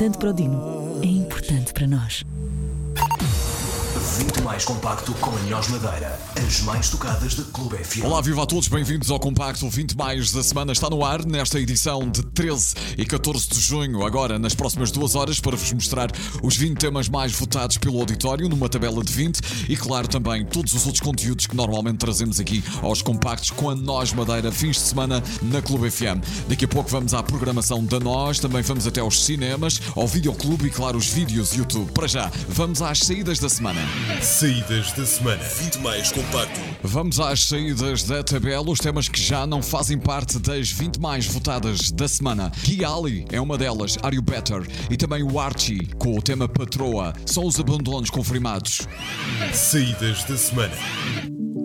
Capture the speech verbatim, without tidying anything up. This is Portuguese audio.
importante para o Dino, é importante para nós. vinte mais compacto com a Nós Madeira, as mais tocadas da Clube F M. Olá, viva a todos, bem-vindos ao Compacto. vinte mais da semana está no ar, nesta edição de treze e catorze de junho, agora nas próximas duas horas, para vos mostrar os vinte temas mais votados pelo auditório, numa tabela de vinte, e claro também todos os outros conteúdos que normalmente trazemos aqui aos Compactos com a Nós Madeira, fins de semana na Clube F M. Daqui a pouco vamos à programação da Nós, também vamos até aos cinemas, ao videoclube e claro os vídeos YouTube. Para já, vamos às saídas da semana. Saídas da semana. vinte mais compacto. Vamos às saídas da tabela, os temas que já não fazem parte das vinte mais votadas da semana. Kiali é uma delas, Are You Better? E também o Archie, com o tema Patroa, são os abandonos confirmados. Saídas da semana.